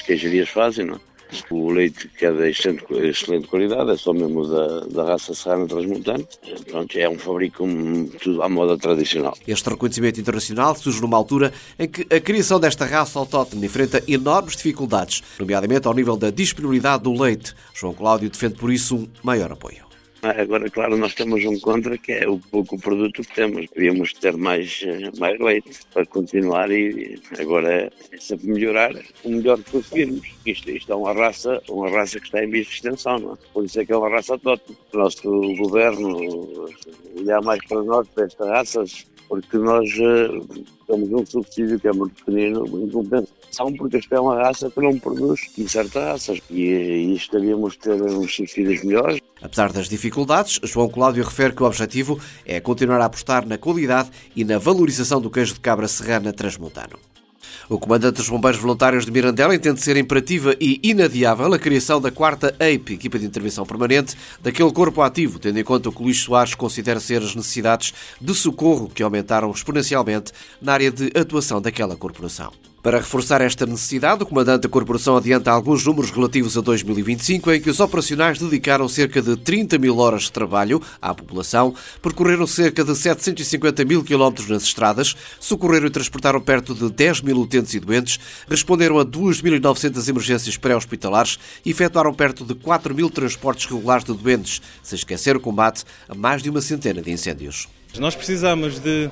queijarias fazem, não é? O leite que é de excelente qualidade, é só mesmo da raça serrana transmontana. Pronto, é um fabrico tudo à moda tradicional. Este reconhecimento internacional surge numa altura em que a criação desta raça autóctone enfrenta enormes dificuldades, nomeadamente ao nível da disponibilidade do leite. João Cláudio defende por isso um maior apoio. Agora, claro, nós temos um contra que é o pouco produto que temos. Devíamos ter mais leite para continuar e agora é sempre melhorar o melhor que conseguirmos. Isto é uma raça que está em vias de extensão, não é? Por isso é que é uma raça autóctone. O nosso governo olhar mais para nós, para estas raças, porque nós temos um subsídio que é muito pequenino, em compensação, porque esta é uma raça que não produz em certas raças. E isto devíamos ter uns subsídios melhores. Apesar das dificuldades, João Cláudio refere que o objetivo é continuar a apostar na qualidade e na valorização do queijo de cabra serrana transmontano. O comandante dos Bombeiros Voluntários de Mirandela entende ser imperativa e inadiável a criação da 4ª EIP, equipa de intervenção permanente, daquele corpo ativo, tendo em conta o que Luís Soares considera ser as necessidades de socorro que aumentaram exponencialmente na área de atuação daquela corporação. Para reforçar esta necessidade, o comandante da corporação adianta alguns números relativos a 2025, em que os operacionais dedicaram cerca de 30 mil horas de trabalho à população, percorreram cerca de 750 mil quilómetros nas estradas, socorreram e transportaram perto de 10 mil utentes e doentes, responderam a 2.900 emergências pré-hospitalares e efetuaram perto de 4 mil transportes regulares de doentes, sem esquecer o combate a mais de uma centena de incêndios. Nós precisamos de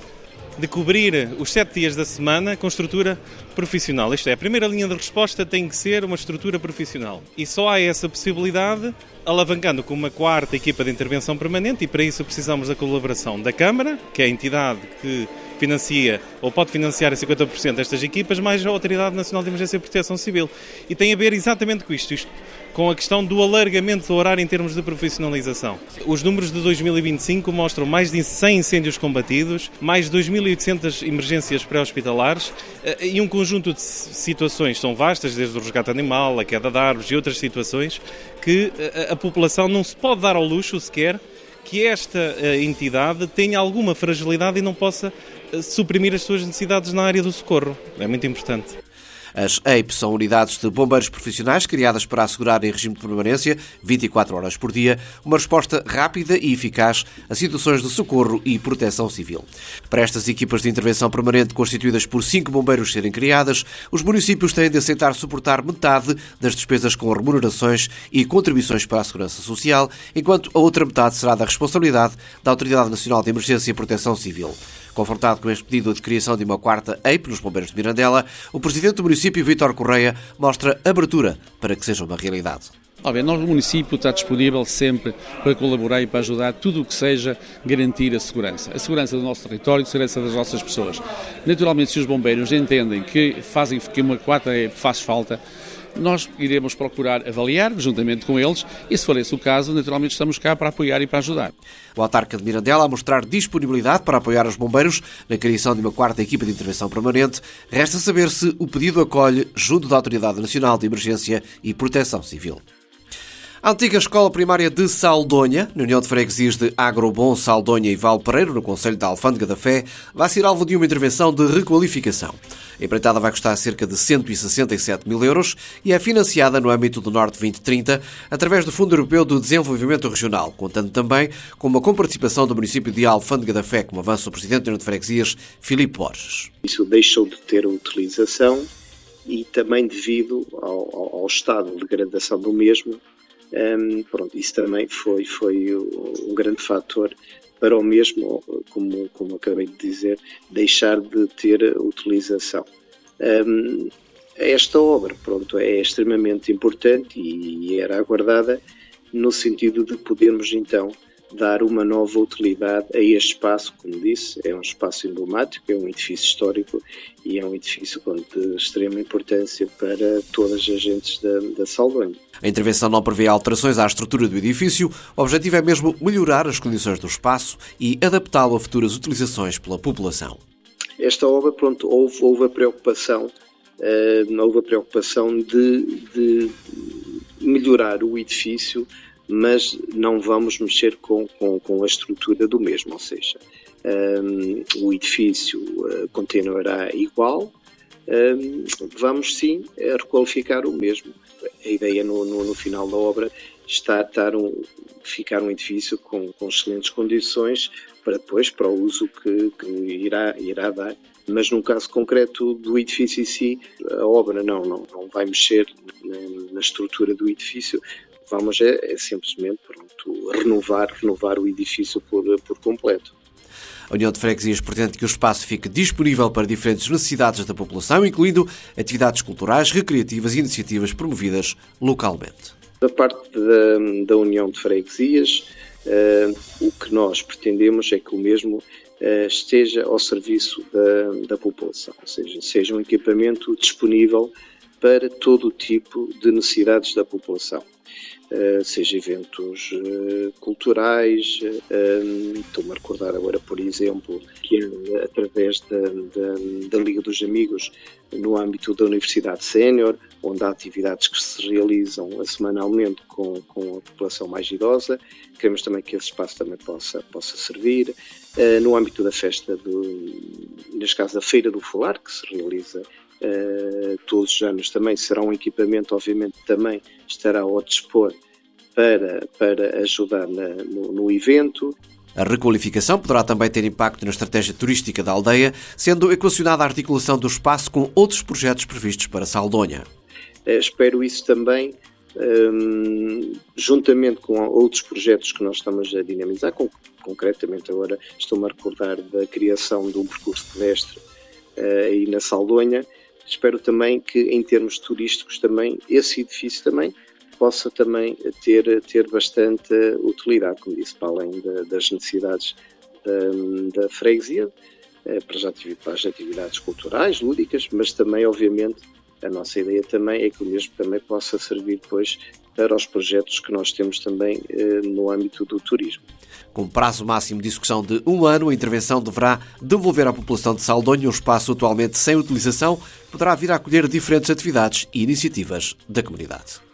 cobrir os 7 dias da semana com estrutura profissional. Isto é, a primeira linha de resposta tem que ser uma estrutura profissional. E só há essa possibilidade alavancando com uma 4ª equipa de intervenção permanente, e para isso precisamos da colaboração da Câmara, que é a entidade que financia ou pode financiar a 50% destas equipas, mais a Autoridade Nacional de Emergência e Proteção Civil. E tem a ver exatamente com isto com a questão do alargamento do horário em termos de profissionalização. Os números de 2025 mostram mais de 100 incêndios combatidos, mais de 2.800 emergências pré-hospitalares e um conjunto de situações são vastas, desde o resgate animal, a queda de árvores e outras situações, que a população não se pode dar ao luxo sequer que esta entidade tenha alguma fragilidade e não possa suprimir as suas necessidades na área do socorro. É muito importante. As EIP são unidades de bombeiros profissionais criadas para assegurar em regime de permanência, 24 horas por dia, uma resposta rápida e eficaz a situações de socorro e proteção civil. Para estas equipas de intervenção permanente constituídas por 5 bombeiros serem criadas, os municípios têm de aceitar suportar metade das despesas com remunerações e contribuições para a segurança social, enquanto a outra metade será da responsabilidade da Autoridade Nacional de Emergência e Proteção Civil. Confrontado com este pedido de criação de uma 4ª EIP nos Bombeiros de Mirandela, o presidente do município, Vítor Correia, mostra abertura para que seja uma realidade. Nós, o município, está disponível sempre para colaborar e para ajudar tudo o que seja garantir a segurança do nosso território, a segurança das nossas pessoas. Naturalmente, se os bombeiros entendem que uma 4ª EIP faz falta, nós iremos procurar avaliar, juntamente com eles, e se for esse o caso, naturalmente estamos cá para apoiar e para ajudar. O autarca de Mirandela a mostrar disponibilidade para apoiar os bombeiros na criação de uma 4ª equipa de intervenção permanente. Resta saber se o pedido acolhe junto da Autoridade Nacional de Emergência e Proteção Civil. A antiga escola primária de Saldonha, na União de Freguesias de Agrobom, Saldonha e Valpereiro, no concelho da Alfândega da Fé, vai ser alvo de uma intervenção de requalificação. A empreitada vai custar cerca de 167 mil euros e é financiada no âmbito do Norte 2030 através do Fundo Europeu de Desenvolvimento Regional, contando também com uma comparticipação do município de Alfândega da Fé, como avança o presidente da União de Freguesias, Filipe Borges. Isso deixou de ter utilização e também devido ao estado de degradação do mesmo. Isso também foi um grande fator para o mesmo, como acabei de dizer, deixar de ter utilização. Esta obra, é extremamente importante e era aguardada no sentido de podermos então dar uma nova utilidade a este espaço. Como disse, é um espaço emblemático, é um edifício histórico e é um edifício de extrema importância para todas as agentes da Saldonha. A intervenção não prevê alterações à estrutura do edifício. O objetivo é mesmo melhorar as condições do espaço e adaptá-lo a futuras utilizações pela população. Esta obra, houve a preocupação de melhorar o edifício, mas não vamos mexer com a estrutura do mesmo, ou seja, o edifício continuará igual, vamos sim requalificar o mesmo. A ideia no final da obra está ficar um edifício com excelentes condições para o uso que irá dar. Mas no caso concreto do edifício em si, a obra não vai mexer na estrutura do edifício, vamos simplesmente renovar o edifício por completo. A União de Freguesias pretende que o espaço fique disponível para diferentes necessidades da população, incluindo atividades culturais, recreativas e iniciativas promovidas localmente. Da parte da União de Freguesias, o que nós pretendemos é que o mesmo esteja ao serviço da população, ou seja um equipamento disponível para todo o tipo de necessidades da população. Seja eventos culturais, estou-me a recordar agora, por exemplo, que através da Liga dos Amigos, no âmbito da Universidade Sénior, onde há atividades que se realizam semanalmente com a população mais idosa, queremos também que esse espaço também possa servir. No âmbito da festa, neste caso da Feira do Falar, que se realiza todos os anos, também será um equipamento, obviamente, também estará ao dispor para ajudar no evento. A requalificação poderá também ter impacto na estratégia turística da aldeia, sendo equacionada a articulação do espaço com outros projetos previstos para Saldonha. Espero isso também, juntamente com outros projetos que nós estamos a dinamizar, concretamente agora estou-me a recordar da criação de um percurso pedestre aí na Saldonha. Espero também que, em termos turísticos, também esse edifício também possa também ter bastante utilidade, como disse, para além das necessidades da freguesia, para as atividades culturais, lúdicas, mas também, obviamente, a nossa ideia também é que o mesmo também possa servir depois para os projetos que nós temos também no âmbito do turismo. Com prazo máximo de execução de 1 ano, a intervenção deverá devolver à população de Saldonha um espaço atualmente sem utilização, poderá vir a acolher diferentes atividades e iniciativas da comunidade.